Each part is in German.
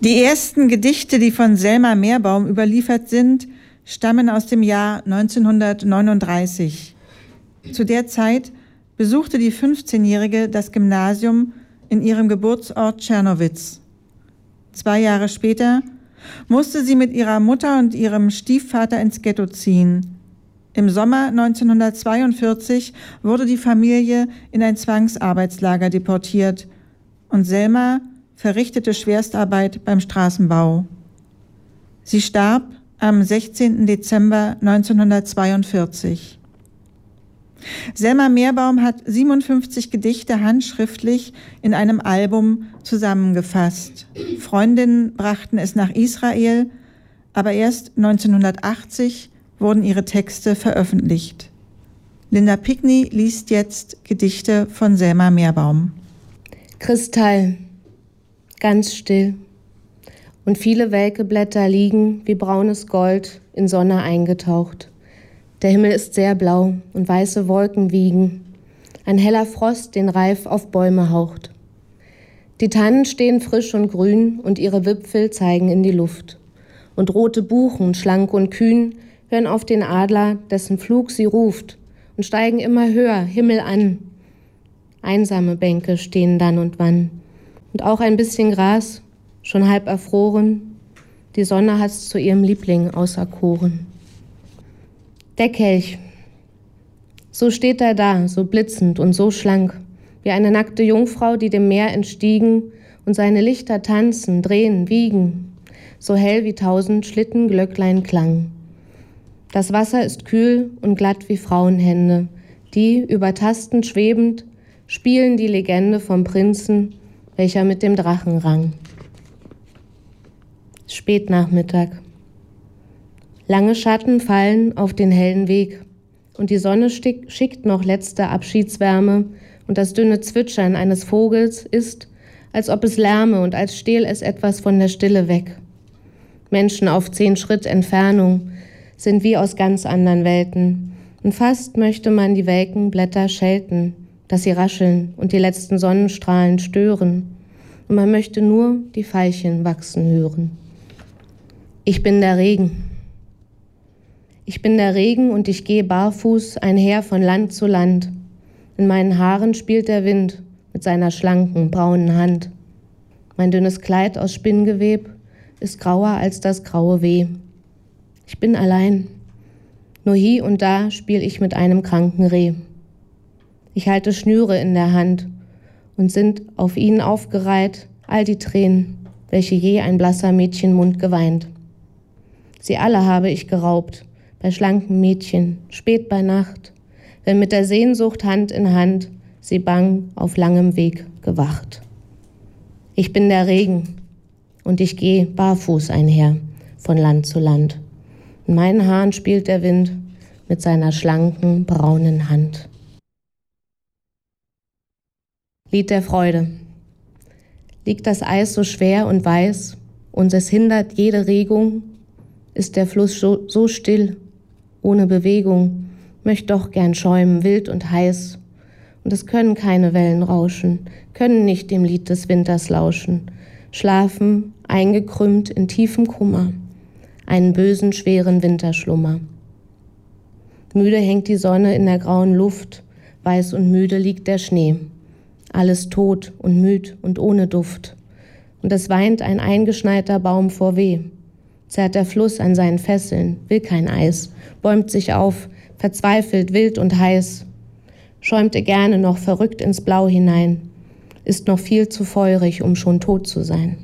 Die ersten Gedichte, die von Selma Meerbaum überliefert sind, stammen aus dem Jahr 1939. Zu der Zeit besuchte die 15-Jährige das Gymnasium in ihrem Geburtsort Czernowitz. 2 Jahre später musste sie mit ihrer Mutter und ihrem Stiefvater ins Ghetto ziehen. Im Sommer 1942 wurde die Familie in ein Zwangsarbeitslager deportiert und Selma verrichtete Schwerstarbeit beim Straßenbau. Sie starb am 16. Dezember 1942. Selma Meerbaum hat 57 Gedichte handschriftlich in einem Album zusammengefasst. Freundinnen brachten es nach Israel, aber erst 1980 wurden ihre Texte veröffentlicht. Linda Pickney liest jetzt Gedichte von Selma Meerbaum. Kristall, ganz still, und viele welke Blätter liegen wie braunes Gold in Sonne eingetaucht. Der Himmel ist sehr blau und weiße Wolken wiegen. Ein heller Frost den Reif auf Bäume haucht. Die Tannen stehen frisch und grün und ihre Wipfel zeigen in die Luft. Und rote Buchen, schlank und kühn, hören auf den Adler, dessen Flug sie ruft, und steigen immer höher, Himmel an. Einsame Bänke stehen dann und wann. Und auch ein bisschen Gras, schon halb erfroren. Die Sonne hat's zu ihrem Liebling auserkoren. Der Kelch. So steht er da, so blitzend und so schlank, wie eine nackte Jungfrau, die dem Meer entstiegen, und seine Lichter tanzen, drehen, wiegen, so hell wie 1000 Schlittenglöcklein Klang. Das Wasser ist kühl und glatt wie Frauenhände, die, übertastend schwebend, spielen die Legende vom Prinzen, welcher mit dem Drachen rang. Spätnachmittag. Lange Schatten fallen auf den hellen Weg und die Sonne schickt noch letzte Abschiedswärme und das dünne Zwitschern eines Vogels ist, als ob es lärme und als stehl es etwas von der Stille weg. Menschen auf 10 Schritt Entfernung sind wie aus ganz anderen Welten und fast möchte man die welken Blätter schelten, dass sie rascheln und die letzten Sonnenstrahlen stören und man möchte nur die Veilchen wachsen hören. Ich bin der Regen. Ich bin der Regen und ich gehe barfuß einher von Land zu Land. In meinen Haaren spielt der Wind mit seiner schlanken, braunen Hand. Mein dünnes Kleid aus Spinngeweb ist grauer als das graue Weh. Ich bin allein. Nur hie und da spiel ich mit einem kranken Reh. Ich halte Schnüre in der Hand und sind auf ihnen aufgereiht all die Tränen, welche je ein blasser Mädchenmund geweint. Sie alle habe ich geraubt, bei schlanken Mädchen, spät bei Nacht, wenn mit der Sehnsucht Hand in Hand sie bang auf langem Weg gewacht. Ich bin der Regen und ich gehe barfuß einher von Land zu Land. In meinen Haaren spielt der Wind mit seiner schlanken, braunen Hand. Lied der Freude. Liegt das Eis so schwer und weiß und es hindert jede Regung, ist der Fluss so still, ohne Bewegung, möcht doch gern schäumen, wild und heiß. Und es können keine Wellen rauschen, können nicht dem Lied des Winters lauschen, schlafen, eingekrümmt in tiefem Kummer, einen bösen, schweren Winterschlummer. Müde hängt die Sonne in der grauen Luft, weiß und müde liegt der Schnee. Alles tot und müd und ohne Duft. Und es weint ein eingeschneiter Baum vor Weh. Zerrt der Fluss an seinen Fesseln, will kein Eis, bäumt sich auf, verzweifelt, wild und heiß. Schäumte gerne noch verrückt ins Blau hinein, ist noch viel zu feurig, um schon tot zu sein.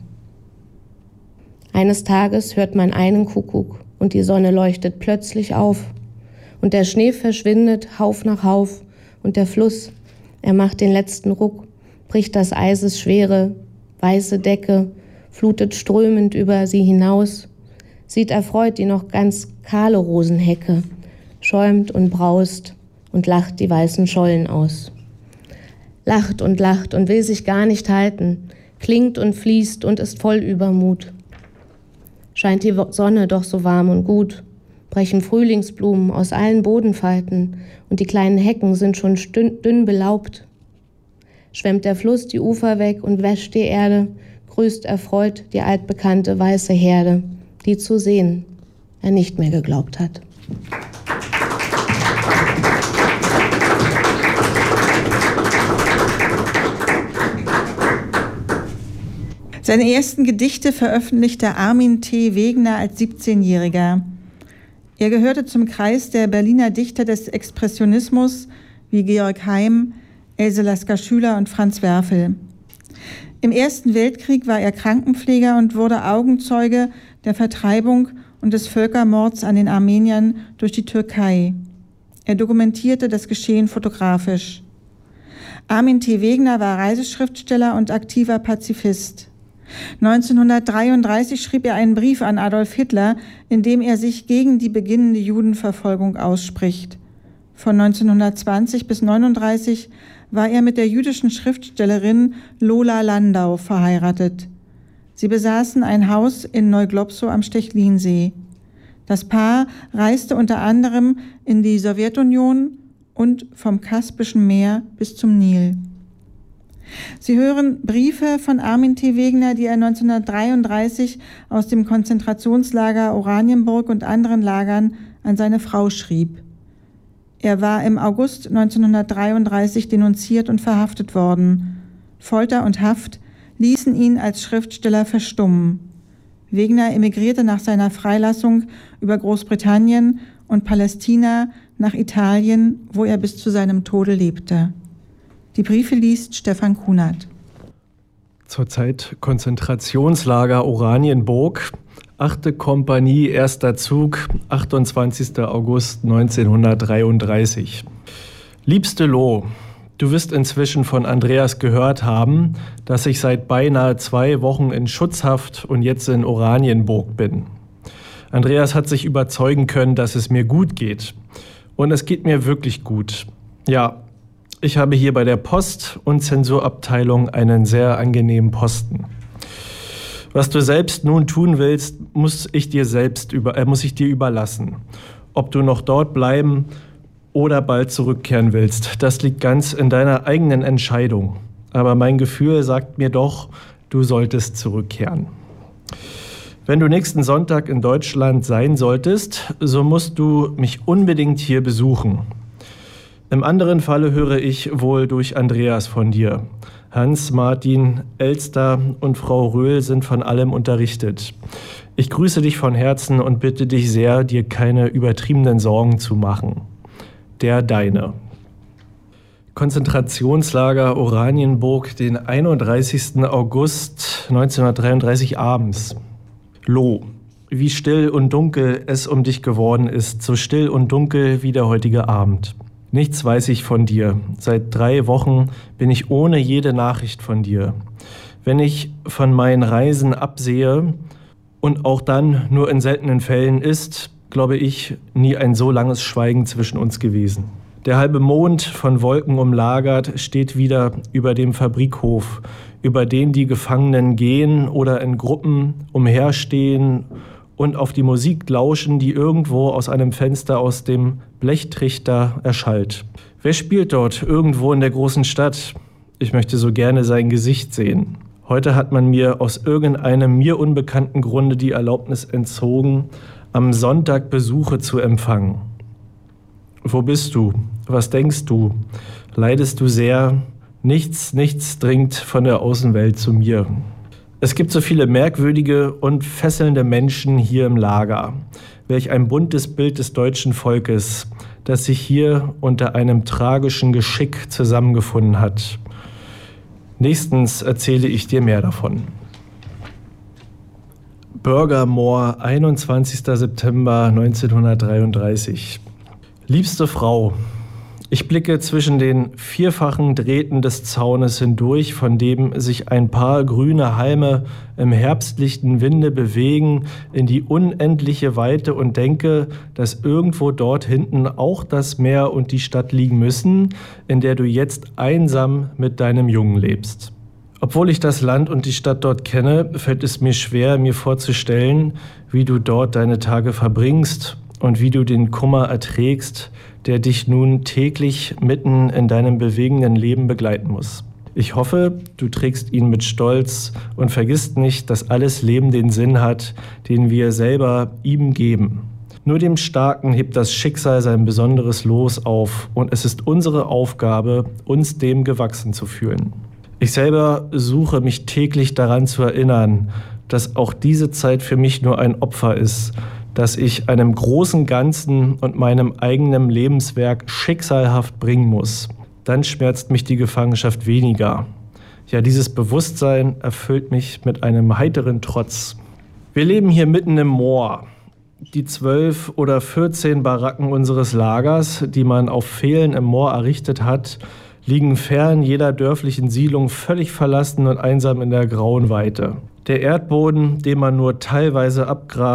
Eines Tages hört man einen Kuckuck und die Sonne leuchtet plötzlich auf. Und der Schnee verschwindet Hauf nach Hauf und der Fluss, er macht den letzten Ruck, bricht das Eises schwere, weiße Decke, flutet strömend über sie hinaus, sieht erfreut die noch ganz kahle Rosenhecke, schäumt und braust und lacht die weißen Schollen aus. Lacht und will sich gar nicht halten, klingt und fließt und ist voll Übermut. Scheint die Sonne doch so warm und gut, brechen Frühlingsblumen aus allen Bodenfalten und die kleinen Hecken sind schon dünn belaubt. Schwemmt der Fluss die Ufer weg und wäscht die Erde, grüßt erfreut die altbekannte weiße Herde, die zu sehen er nicht mehr geglaubt hat. Seine ersten Gedichte veröffentlichte Armin T. Wegener als 17-Jähriger. Er gehörte zum Kreis der Berliner Dichter des Expressionismus wie Georg Heym, Else Lasker-Schüler und Franz Werfel. Im Ersten Weltkrieg war er Krankenpfleger und wurde Augenzeuge der Vertreibung und des Völkermords an den Armeniern durch die Türkei. Er dokumentierte das Geschehen fotografisch. Armin T. Wegener war Reiseschriftsteller und aktiver Pazifist. 1933 schrieb er einen Brief an Adolf Hitler, in dem er sich gegen die beginnende Judenverfolgung ausspricht. Von 1920 bis 1939 war er mit der jüdischen Schriftstellerin Lola Landau verheiratet. Sie besaßen ein Haus in Neuglobsow am Stechlinsee. Das Paar reiste unter anderem in die Sowjetunion und vom Kaspischen Meer bis zum Nil. Sie hören Briefe von Armin T. Wegener, die er 1933 aus dem Konzentrationslager Oranienburg und anderen Lagern an seine Frau schrieb. Er war im August 1933 denunziert und verhaftet worden. Folter und Haft ließen ihn als Schriftsteller verstummen. Wegener emigrierte nach seiner Freilassung über Großbritannien und Palästina nach Italien, wo er bis zu seinem Tode lebte. Die Briefe liest Stefan Kunert. Zurzeit Konzentrationslager Oranienburg, 8. Kompanie, 1. Zug, 28. August 1933. Liebste Lo, du wirst inzwischen von Andreas gehört haben, dass ich seit beinahe 2 Wochen in Schutzhaft und jetzt in Oranienburg bin. Andreas hat sich überzeugen können, dass es mir gut geht. Und es geht mir wirklich gut. Ja, ich habe hier bei der Post- und Zensurabteilung einen sehr angenehmen Posten. Was du selbst nun tun willst, muss ich dir überlassen. Ob du noch dort bleiben oder bald zurückkehren willst, das liegt ganz in deiner eigenen Entscheidung. Aber mein Gefühl sagt mir doch, du solltest zurückkehren. Wenn du nächsten Sonntag in Deutschland sein solltest, so musst du mich unbedingt hier besuchen. Im anderen Falle höre ich wohl durch Andreas von dir. Hans, Martin, Elster und Frau Röhl sind von allem unterrichtet. Ich grüße dich von Herzen und bitte dich sehr, dir keine übertriebenen Sorgen zu machen. Der Deine. Konzentrationslager Oranienburg, den 31. August 1933 abends. Lo, wie still und dunkel es um dich geworden ist, so still und dunkel wie der heutige Abend. Nichts weiß ich von dir. Seit 3 Wochen bin ich ohne jede Nachricht von dir. Wenn ich von meinen Reisen absehe und auch dann nur in seltenen Fällen ist, glaube ich, nie ein so langes Schweigen zwischen uns gewesen. Der halbe Mond, von Wolken umlagert, steht wieder über dem Fabrikhof, über den die Gefangenen gehen oder in Gruppen umherstehen und auf die Musik lauschen, die irgendwo aus einem Fenster aus dem Blechtrichter erschallt. Wer spielt dort irgendwo in der großen Stadt? Ich möchte so gerne sein Gesicht sehen. Heute hat man mir aus irgendeinem mir unbekannten Grunde die Erlaubnis entzogen, am Sonntag Besuche zu empfangen. Wo bist du? Was denkst du? Leidest du sehr? Nichts dringt von der Außenwelt zu mir. Es gibt so viele merkwürdige und fesselnde Menschen hier im Lager. Welch ein buntes Bild des deutschen Volkes, das sich hier unter einem tragischen Geschick zusammengefunden hat. Nächstens erzähle ich dir mehr davon. Bürgermoor, 21. September 1933. Liebste Frau, ich blicke zwischen den 4-fachen Drähten des Zaunes hindurch, von dem sich ein paar grüne Halme im herbstlichen Winde bewegen in die unendliche Weite und denke, dass irgendwo dort hinten auch das Meer und die Stadt liegen müssen, in der du jetzt einsam mit deinem Jungen lebst. Obwohl ich das Land und die Stadt dort kenne, fällt es mir schwer, mir vorzustellen, wie du dort deine Tage verbringst und wie du den Kummer erträgst, der dich nun täglich mitten in deinem bewegenden Leben begleiten muss. Ich hoffe, du trägst ihn mit Stolz und vergisst nicht, dass alles Leben den Sinn hat, den wir selber ihm geben. Nur dem Starken hebt das Schicksal sein besonderes Los auf und es ist unsere Aufgabe, uns dem gewachsen zu fühlen. Ich selber suche mich täglich daran zu erinnern, dass auch diese Zeit für mich nur ein Opfer ist, dass ich einem großen Ganzen und meinem eigenen Lebenswerk schicksalhaft bringen muss. Dann schmerzt mich die Gefangenschaft weniger. Ja, dieses Bewusstsein erfüllt mich mit einem heiteren Trotz. Wir leben hier mitten im Moor. Die 12 oder 14 Baracken unseres Lagers, die man auf Pfählen im Moor errichtet hat, liegen fern jeder dörflichen Siedlung, völlig verlassen und einsam in der grauen Weite. Der Erdboden, den man nur teilweise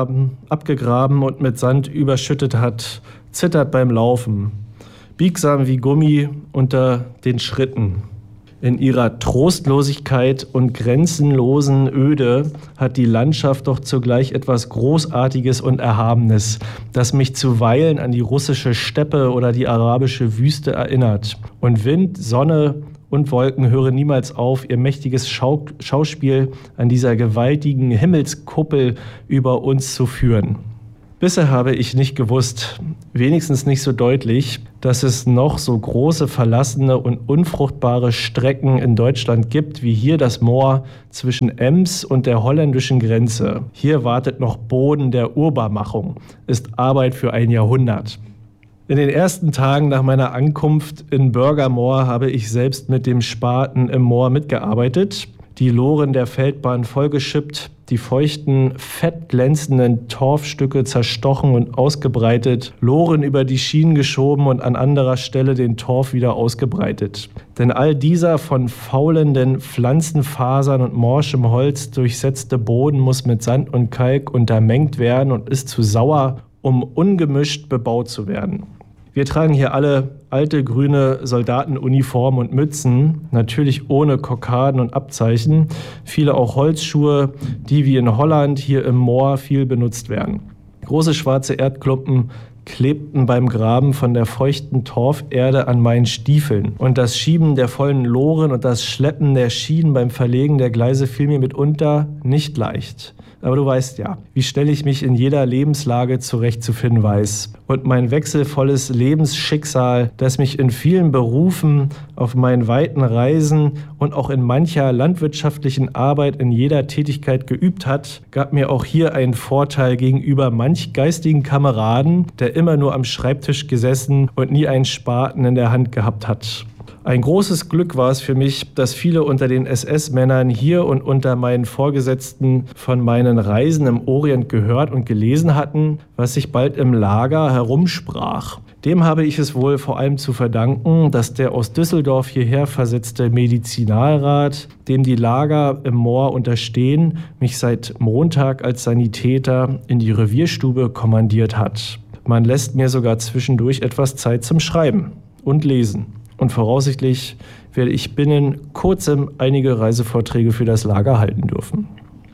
abgegraben und mit Sand überschüttet hat, zittert beim Laufen, biegsam wie Gummi unter den Schritten. In ihrer Trostlosigkeit und grenzenlosen Öde hat die Landschaft doch zugleich etwas Großartiges und Erhabenes, das mich zuweilen an die russische Steppe oder die arabische Wüste erinnert. Und Wind, Sonne und Wolken hören niemals auf, ihr mächtiges Schauspiel an dieser gewaltigen Himmelskuppel über uns zu führen. Bisher habe ich nicht gewusst, wenigstens nicht so deutlich, dass es noch so große, verlassene und unfruchtbare Strecken in Deutschland gibt, wie hier das Moor zwischen Ems und der holländischen Grenze. Hier wartet noch Boden der Urbarmachung, ist Arbeit für ein Jahrhundert. In den ersten Tagen nach meiner Ankunft in Bürgermoor habe ich selbst mit dem Spaten im Moor mitgearbeitet, die Loren der Feldbahn vollgeschippt, die feuchten, fettglänzenden Torfstücke zerstochen und ausgebreitet, Loren über die Schienen geschoben und an anderer Stelle den Torf wieder ausgebreitet. Denn all dieser von faulenden Pflanzenfasern und morschem Holz durchsetzte Boden muss mit Sand und Kalk untermengt werden und ist zu sauer, um ungemischt bebaut zu werden. Wir tragen hier alle alte grüne Soldatenuniformen und Mützen, natürlich ohne Kokarden und Abzeichen, viele auch Holzschuhe, die wie in Holland hier im Moor viel benutzt werden. Große schwarze Erdklumpen klebten beim Graben von der feuchten Torferde an meinen Stiefeln. Und das Schieben der vollen Loren und das Schleppen der Schienen beim Verlegen der Gleise fiel mir mitunter nicht leicht. Aber du weißt ja, wie schnell ich mich in jeder Lebenslage zurechtzufinden weiß. Und mein wechselvolles Lebensschicksal, das mich in vielen Berufen, auf meinen weiten Reisen und auch in mancher landwirtschaftlichen Arbeit in jeder Tätigkeit geübt hat, gab mir auch hier einen Vorteil gegenüber manch geistigen Kameraden, der immer nur am Schreibtisch gesessen und nie einen Spaten in der Hand gehabt hat. Ein großes Glück war es für mich, dass viele unter den SS-Männern hier und unter meinen Vorgesetzten von meinen Reisen im Orient gehört und gelesen hatten, was sich bald im Lager herumsprach. Dem habe ich es wohl vor allem zu verdanken, dass der aus Düsseldorf hierher versetzte Medizinalrat, dem die Lager im Moor unterstehen, mich seit Montag als Sanitäter in die Revierstube kommandiert hat. Man lässt mir sogar zwischendurch etwas Zeit zum Schreiben und Lesen. Und voraussichtlich werde ich binnen kurzem einige Reisevorträge für das Lager halten dürfen.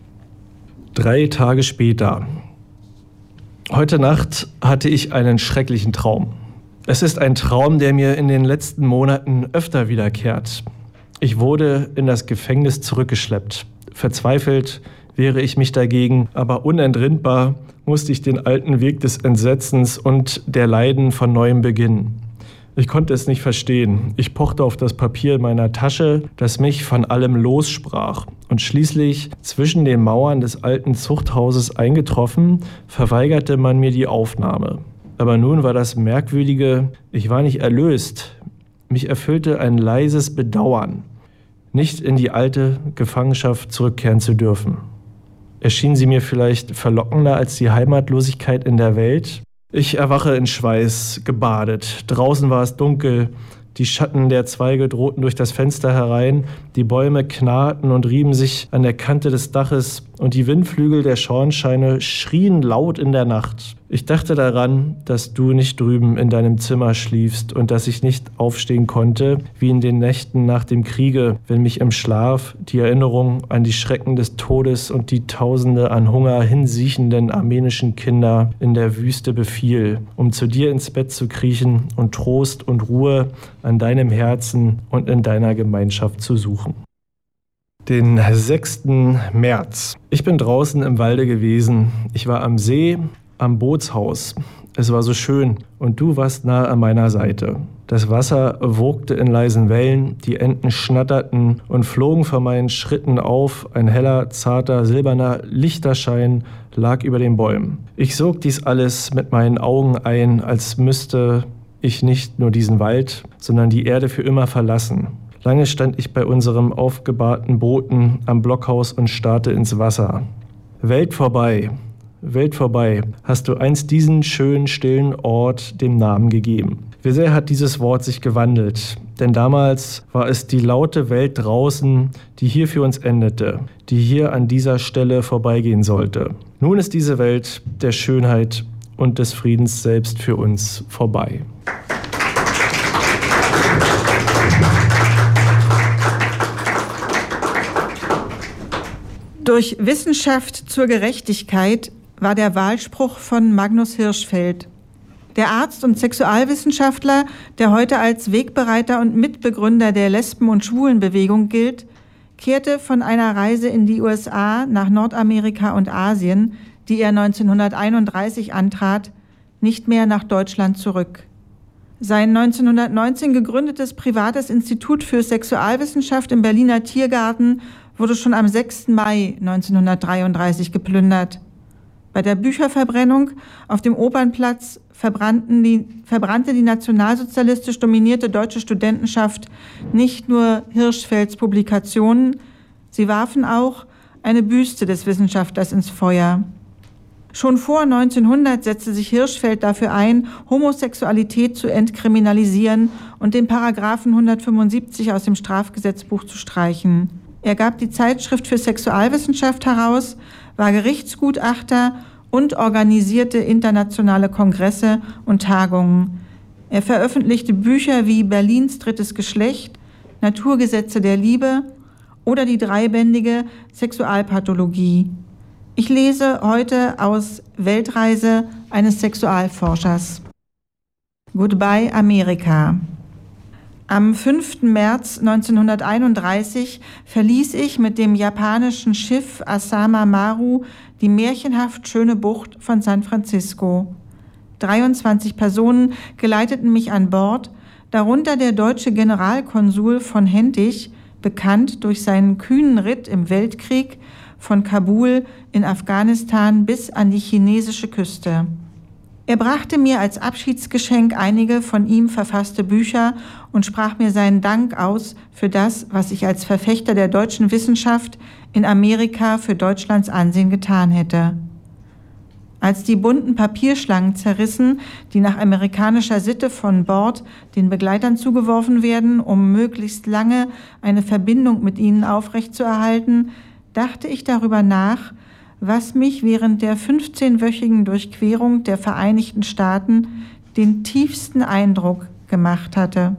3 Tage später. Heute Nacht hatte ich einen schrecklichen Traum. Es ist ein Traum, der mir in den letzten Monaten öfter wiederkehrt. Ich wurde in das Gefängnis zurückgeschleppt. Verzweifelt wehre ich mich dagegen, aber unentrinnbar musste ich den alten Weg des Entsetzens und der Leiden von neuem beginnen. Ich konnte es nicht verstehen. Ich pochte auf das Papier in meiner Tasche, das mich von allem lossprach. Und schließlich, zwischen den Mauern des alten Zuchthauses eingetroffen, verweigerte man mir die Aufnahme. Aber nun war das Merkwürdige, ich war nicht erlöst. Mich erfüllte ein leises Bedauern, nicht in die alte Gefangenschaft zurückkehren zu dürfen. Erschien sie mir vielleicht verlockender als die Heimatlosigkeit in der Welt? Ich erwache in Schweiß, gebadet. Draußen war es dunkel. Die Schatten der Zweige drohten durch das Fenster herein. Die Bäume knarrten und rieben sich an der Kante des Daches. und die Windflügel der Schornsteine schrien laut in der Nacht. Ich dachte daran, dass du nicht drüben in deinem Zimmer schliefst und dass ich nicht aufstehen konnte, wie in den Nächten nach dem Kriege, wenn mich im Schlaf die Erinnerung an die Schrecken des Todes und die Tausende an Hunger hinsiechenden armenischen Kinder in der Wüste befiel, um zu dir ins Bett zu kriechen und Trost und Ruhe an deinem Herzen und in deiner Gemeinschaft zu suchen. Den 6. März. Ich bin draußen im Walde gewesen. Ich war am See, am Bootshaus. Es war so schön und du warst nahe an meiner Seite. Das Wasser wogte in leisen Wellen, die Enten schnatterten und flogen vor meinen Schritten auf. Ein heller, zarter, silberner Lichterschein lag über den Bäumen. Ich sog dies alles mit meinen Augen ein, als müsste ich nicht nur diesen Wald, sondern die Erde für immer verlassen. Lange stand ich bei unserem aufgebahrten Booten am Blockhaus und starrte ins Wasser. Welt vorbei, hast du einst diesen schönen, stillen Ort dem Namen gegeben. Wie sehr hat dieses Wort sich gewandelt, denn damals war es die laute Welt draußen, die hier für uns endete, die hier an dieser Stelle vorbeigehen sollte. Nun ist diese Welt der Schönheit und des Friedens selbst für uns vorbei. Durch Wissenschaft zur Gerechtigkeit war der Wahlspruch von Magnus Hirschfeld. Der Arzt und Sexualwissenschaftler, der heute als Wegbereiter und Mitbegründer der Lesben- und Schwulenbewegung gilt, kehrte von einer Reise in die USA, nach Nordamerika und Asien, die er 1931 antrat, nicht mehr nach Deutschland zurück. Sein 1919 gegründetes privates Institut für Sexualwissenschaft im Berliner Tiergarten wurde schon am 6. Mai 1933 geplündert. Bei der Bücherverbrennung auf dem Opernplatz verbrannte die nationalsozialistisch dominierte deutsche Studentenschaft nicht nur Hirschfelds Publikationen, sie warfen auch eine Büste des Wissenschaftlers ins Feuer. Schon vor 1900 setzte sich Hirschfeld dafür ein, Homosexualität zu entkriminalisieren und den Paragraphen 175 aus dem Strafgesetzbuch zu streichen. Er gab die Zeitschrift für Sexualwissenschaft heraus, war Gerichtsgutachter und organisierte internationale Kongresse und Tagungen. Er veröffentlichte Bücher wie Berlins drittes Geschlecht, Naturgesetze der Liebe oder die dreibändige Sexualpathologie. Ich lese heute aus Weltreise eines Sexualforschers. Goodbye Amerika. Am 5. März 1931 verließ ich mit dem japanischen Schiff Asama Maru die märchenhaft schöne Bucht von San Francisco. 23 Personen geleiteten mich an Bord, darunter der deutsche Generalkonsul von Hentig, bekannt durch seinen kühnen Ritt im Weltkrieg von Kabul in Afghanistan bis an die chinesische Küste. Er brachte mir als Abschiedsgeschenk einige von ihm verfasste Bücher und sprach mir seinen Dank aus für das, was ich als Verfechter der deutschen Wissenschaft in Amerika für Deutschlands Ansehen getan hätte. Als die bunten Papierschlangen zerrissen, die nach amerikanischer Sitte von Bord den Begleitern zugeworfen werden, um möglichst lange eine Verbindung mit ihnen aufrechtzuerhalten, dachte ich darüber nach, was mich während der 15-wöchigen Durchquerung der Vereinigten Staaten den tiefsten Eindruck gemacht hatte.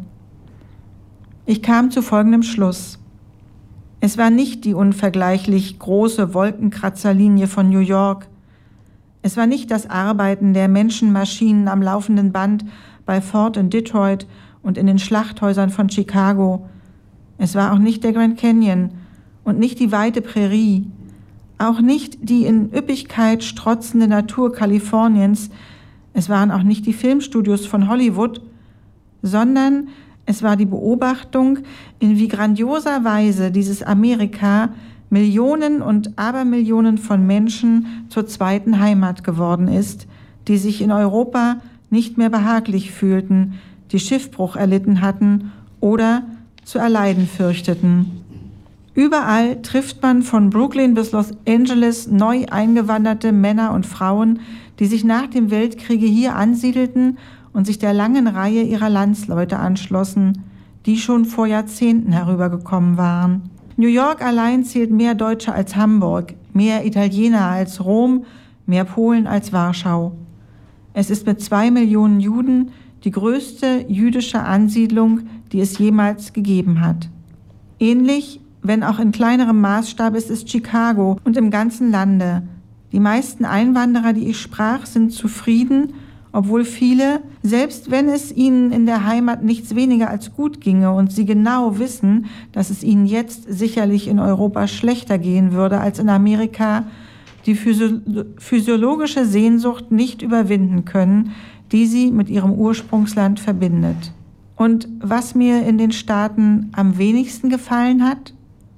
Ich kam zu folgendem Schluss. Es war nicht die unvergleichlich große Wolkenkratzerlinie von New York. Es war nicht das Arbeiten der Menschenmaschinen am laufenden Band bei Ford in Detroit und in den Schlachthäusern von Chicago. Es war auch nicht der Grand Canyon und nicht die weite Prärie, auch nicht die in Üppigkeit strotzende Natur Kaliforniens, es waren auch nicht die Filmstudios von Hollywood, sondern es war die Beobachtung, in wie grandioser Weise dieses Amerika Millionen und Abermillionen von Menschen zur zweiten Heimat geworden ist, die sich in Europa nicht mehr behaglich fühlten, die Schiffbruch erlitten hatten oder zu erleiden fürchteten. Überall trifft man von Brooklyn bis Los Angeles neu eingewanderte Männer und Frauen, die sich nach dem Weltkriege hier ansiedelten und sich der langen Reihe ihrer Landsleute anschlossen, die schon vor Jahrzehnten herübergekommen waren. New York allein zählt mehr Deutsche als Hamburg. mehr Italiener als Rom, mehr Polen als Warschau. Es ist mit 2 Millionen Juden die größte jüdische Ansiedlung, die es jemals gegeben hat. Ähnlich, wenn auch in kleinerem Maßstab, ist es Chicago und im ganzen Lande. Die meisten Einwanderer, die ich sprach, sind zufrieden, obwohl viele, selbst wenn es ihnen in der Heimat nichts weniger als gut ginge und sie genau wissen, dass es ihnen jetzt sicherlich in Europa schlechter gehen würde als in Amerika, die physiologische Sehnsucht nicht überwinden können, die sie mit ihrem Ursprungsland verbindet. Und was mir in den Staaten am wenigsten gefallen hat?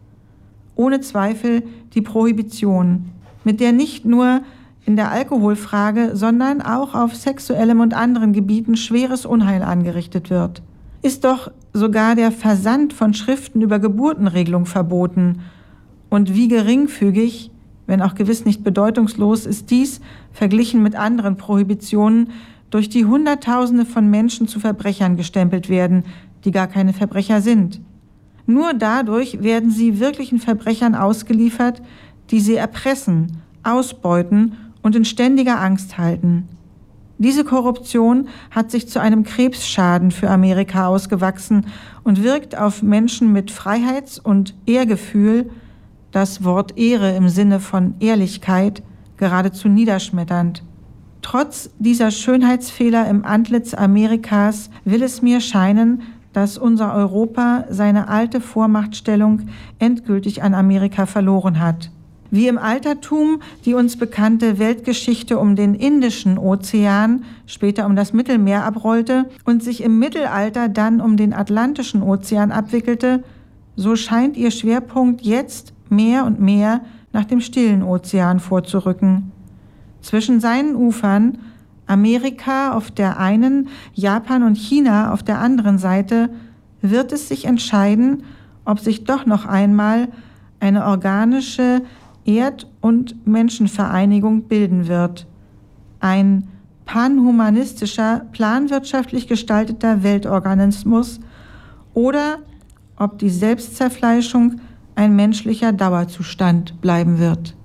Ohne Zweifel die Prohibition, mit der nicht nur in der Alkoholfrage, sondern auch auf sexuellem und anderen Gebieten schweres Unheil angerichtet wird. Ist doch sogar der Versand von Schriften über Geburtenregelung verboten. Und wie geringfügig, wenn auch gewiss nicht bedeutungslos, ist dies, verglichen mit anderen Prohibitionen, durch die Hunderttausende von Menschen zu Verbrechern gestempelt werden, die gar keine Verbrecher sind. Nur dadurch werden sie wirklichen Verbrechern ausgeliefert, die sie erpressen, ausbeuten und in ständiger Angst halten. Diese Korruption hat sich zu einem Krebsschaden für Amerika ausgewachsen und wirkt auf Menschen mit Freiheits- und Ehrgefühl, das Wort Ehre im Sinne von Ehrlichkeit, geradezu niederschmetternd. Trotz dieser Schönheitsfehler im Antlitz Amerikas will es mir scheinen, dass unser Europa seine alte Vormachtstellung endgültig an Amerika verloren hat. Wie im Altertum die uns bekannte Weltgeschichte um den Indischen Ozean, später um das Mittelmeer abrollte und sich im Mittelalter dann um den Atlantischen Ozean abwickelte, so scheint ihr Schwerpunkt jetzt mehr und mehr nach dem Stillen Ozean vorzurücken. Zwischen seinen Ufern, Amerika auf der einen, Japan und China auf der anderen Seite, wird es sich entscheiden, ob sich doch noch einmal eine organische Erd- und Menschenvereinigung bilden wird. Ein panhumanistischer, planwirtschaftlich gestalteter Weltorganismus oder ob die Selbstzerfleischung ein menschlicher Dauerzustand bleiben wird.